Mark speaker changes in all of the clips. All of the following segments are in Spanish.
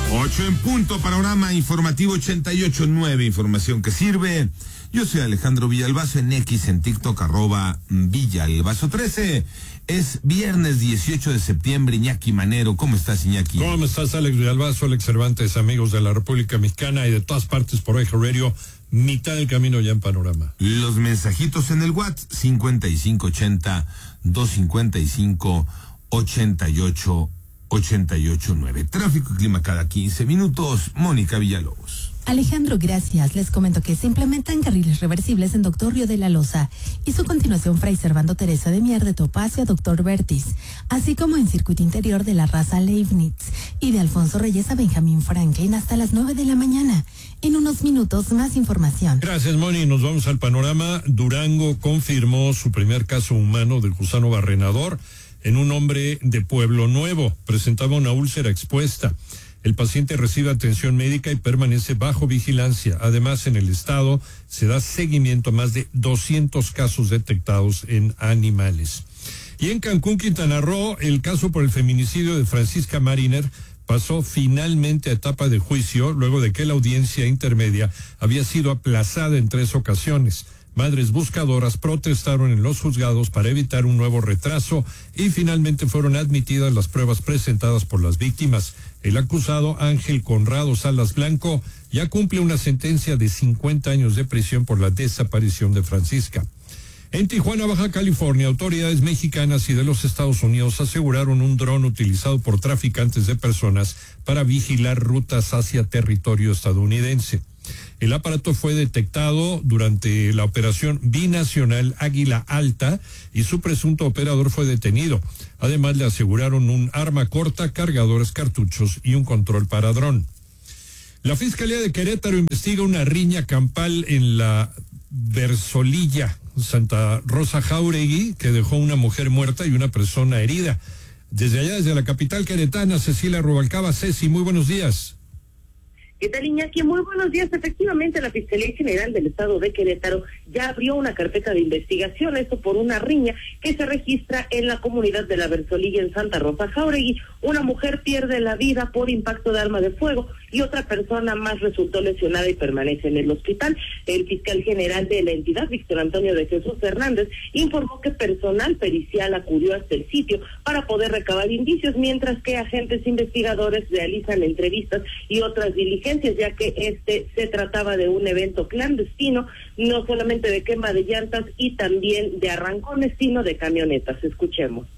Speaker 1: 8 en punto, panorama informativo 88.9, información que sirve. Yo soy Alejandro Villalbazo en X, en TikTok, @Villalbazo13. Es viernes 18 de septiembre, Iñaki Manero. ¿Cómo estás, Iñaki?
Speaker 2: ¿Cómo estás, Alex Villalbazo, Alex Cervantes, amigos de la República Mexicana y de todas partes por Eje Radio? Mitad del camino ya en panorama.
Speaker 1: Los mensajitos en el WhatsApp, 5580-255-8889. Tráfico y clima cada 15 minutos. Mónica Villalobos.
Speaker 3: Alejandro, gracias. Les comento que se implementan carriles reversibles en Doctor Río de la Loza y su continuación Fray Servando Teresa de Mier de Topacio a Doctor Vertis, así como en circuito interior de la raza Leibniz y de Alfonso Reyes a Benjamín Franklin hasta las 9 de la mañana. En unos minutos más información.
Speaker 2: Gracias, Moni. Nos vamos al panorama. Durango confirmó su primer caso humano del gusano barrenador en un hombre de Pueblo Nuevo. Presentaba una úlcera expuesta. El paciente recibe atención médica y permanece bajo vigilancia. Además, en el estado se da seguimiento a más de 200 casos detectados en animales. Y en Cancún, Quintana Roo, el caso por el feminicidio de Francisca Mariner pasó finalmente a etapa de juicio luego de que la audiencia intermedia había sido aplazada en 3 ocasiones. Madres buscadoras protestaron en los juzgados para evitar un nuevo retraso y finalmente fueron admitidas las pruebas presentadas por las víctimas. El acusado Ángel Conrado Salas Blanco ya cumple una sentencia de 50 años de prisión por la desaparición de Francisca. En Tijuana, Baja California, autoridades mexicanas y de los Estados Unidos aseguraron un dron utilizado por traficantes de personas para vigilar rutas hacia territorio estadounidense. El aparato fue detectado durante la operación binacional Águila Alta y su presunto operador fue detenido. Además, le aseguraron un arma corta, cargadores, cartuchos y un control para dron. La Fiscalía de Querétaro investiga una riña campal en la Versolilla, Santa Rosa Jáuregui, que dejó una mujer muerta y una persona herida. Desde allá, desde la capital queretana, Cecilia Rubalcaba. Ceci, muy buenos días.
Speaker 4: ¿Qué tal, Iñaki? Muy buenos días. Efectivamente, la Fiscalía General del Estado de Querétaro ya abrió una carpeta de investigación, esto por una riña que se registra en la comunidad de la Versolilla en Santa Rosa Jáuregui. Una mujer pierde la vida por impacto de arma de fuego y otra persona más resultó lesionada y permanece en el hospital. El fiscal general de la entidad, Víctor Antonio de Jesús Hernández, informó que personal pericial acudió hasta el sitio para poder recabar indicios, mientras que agentes investigadores realizan entrevistas y otras diligencias, ya que se trataba de un evento clandestino, no solamente de quema de llantas y también de arrancones, sino de camionetas. Escuchemos.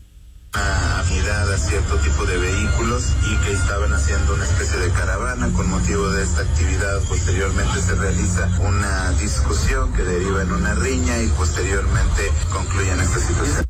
Speaker 5: Afinidad a cierto tipo de vehículos y que estaban haciendo una especie de caravana. Con motivo de esta actividad, posteriormente se realiza una discusión que deriva en una riña y posteriormente concluyen esta situación.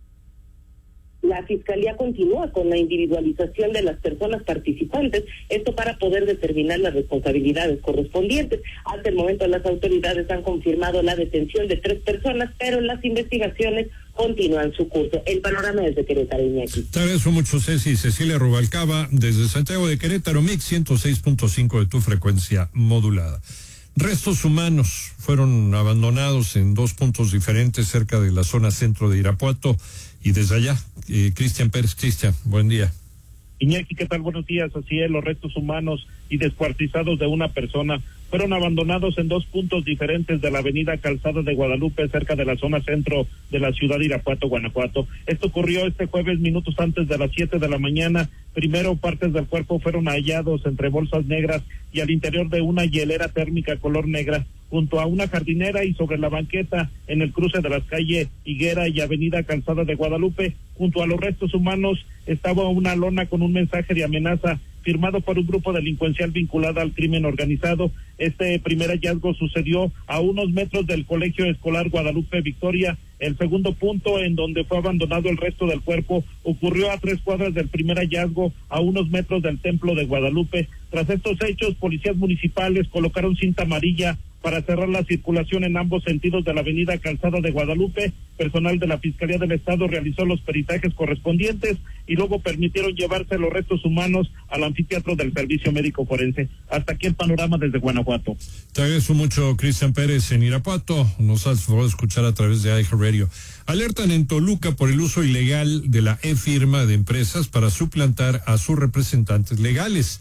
Speaker 4: La Fiscalía continúa con la individualización de las personas participantes, esto para poder determinar las responsabilidades correspondientes. Hasta el momento las autoridades han confirmado la detención de 3 personas, pero las investigaciones continúan su curso. El panorama desde Querétaro, Iñaki.
Speaker 2: Te agradezco mucho, Ceci. Cecilia Rubalcaba, desde Santiago de Querétaro, Mix 106.5 de tu frecuencia modulada. Restos humanos fueron abandonados en 2 puntos diferentes cerca de la zona centro de Irapuato. Y desde allá, Cristian Pérez. Cristian, buen día.
Speaker 6: Iñaki, ¿qué tal? Buenos días. Así es, los restos humanos y descuartizados de una persona fueron abandonados en 2 puntos diferentes de la avenida Calzada de Guadalupe, cerca de la zona centro de la ciudad de Irapuato, Guanajuato. Esto ocurrió este jueves, minutos antes de las 7 de la mañana. Primero, partes del cuerpo fueron hallados entre bolsas negras y al interior de una hielera térmica color negra, junto a una jardinera y sobre la banqueta en el cruce de las calles Higuera y avenida Calzada de Guadalupe. Junto a los restos humanos estaba una lona con un mensaje de amenaza firmado por un grupo delincuencial vinculado al crimen organizado. Este primer hallazgo sucedió a unos metros del Colegio Escolar Guadalupe Victoria. El segundo punto en donde fue abandonado el resto del cuerpo ocurrió a 3 cuadras del primer hallazgo, a unos metros del Templo de Guadalupe. Tras estos hechos, policías municipales colocaron cinta amarilla para cerrar la circulación en ambos sentidos de la avenida Calzada de Guadalupe. Personal de la Fiscalía del Estado realizó los peritajes correspondientes y luego permitieron llevarse los restos humanos al anfiteatro del Servicio Médico Forense. Hasta aquí el panorama desde Guanajuato.
Speaker 2: Te agradezco mucho, Cristian Pérez, en Irapuato. Nos has podido escuchar a través de Eje Radio. Alertan en Toluca por el uso ilegal de la e-firma de empresas para suplantar a sus representantes legales.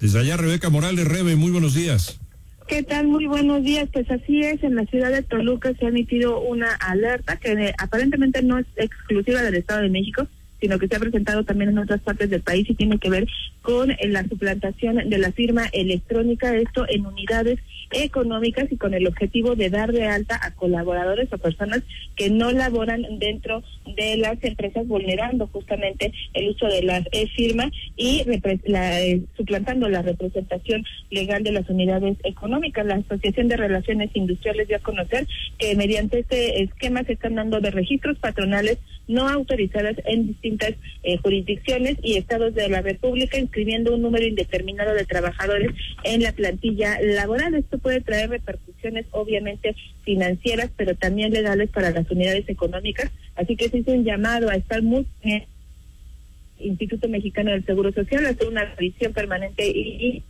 Speaker 2: Desde allá, Rebeca Morales. Rebe, muy buenos días.
Speaker 7: ¿Qué tal? Muy buenos días. Pues así es, en la ciudad de Toluca se ha emitido una alerta que aparentemente no es exclusiva del Estado de México, sino que se ha presentado también en otras partes del país y tiene que ver con la suplantación de la firma electrónica, esto en unidades económicas y con el objetivo de dar de alta a colaboradores o personas que no laboran dentro de las empresas, vulnerando justamente el uso de las firmas y suplantando la representación legal de las unidades económicas. La Asociación de Relaciones Industriales dio a conocer que mediante este esquema se están dando de registros patronales no autorizadas en distintas jurisdicciones y estados de la República, inscribiendo un número indeterminado de trabajadores en la plantilla laboral. Esto puede traer repercusiones obviamente financieras, pero también legales para las unidades económicas, así que se hizo un llamado a estar muy bien. Instituto Mexicano del Seguro Social hacer una revisión permanente y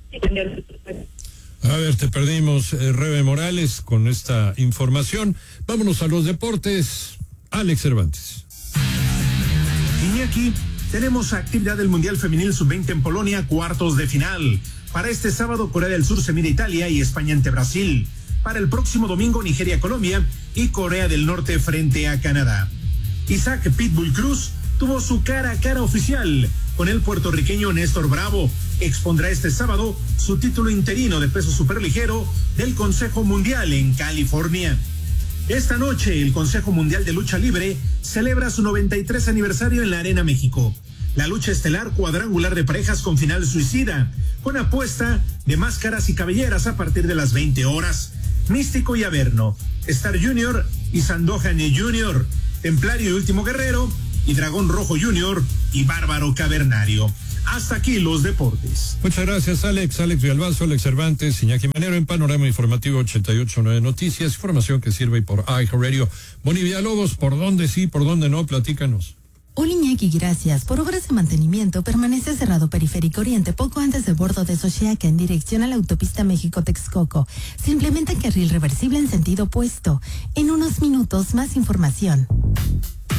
Speaker 2: a ver, te perdimos, Rebe Morales, con esta información. Vámonos a los deportes. Alex Cervantes.
Speaker 8: Iñaki, tenemos actividad del Mundial Femenil Sub-20 en Polonia, cuartos de final. Para este sábado, Corea del Sur se mide Italia y España ante Brasil. Para el próximo domingo, Nigeria-Colombia y Corea del Norte frente a Canadá. Isaac Pitbull Cruz tuvo su cara a cara oficial con el puertorriqueño Néstor Bravo. Expondrá este sábado su título interino de peso superligero del Consejo Mundial en California. Esta noche, el Consejo Mundial de Lucha Libre celebra su 93 aniversario en la Arena México. La lucha estelar cuadrangular de parejas con final suicida, con apuesta de máscaras y cabelleras a partir de las 20 horas. Místico y Averno, Star Junior y Sandojane Junior, Templario y Último Guerrero, y Dragón Rojo Junior y Bárbaro Cavernario. Hasta aquí los deportes.
Speaker 2: Muchas gracias, Alex Villalbazo, Alex Cervantes, Iñaki Manero en Panorama Informativo 88.9 Noticias, información que sirve por iHeartRadio. Boni Villalobos, ¿por dónde sí, por dónde no? Platícanos.
Speaker 3: Hola Iñaki, gracias. Por obras de mantenimiento permanece cerrado Periférico Oriente poco antes del bordo de Xochiaca en dirección a la autopista México-Texcoco. Se implementa carril reversible en sentido opuesto. En unos minutos más información.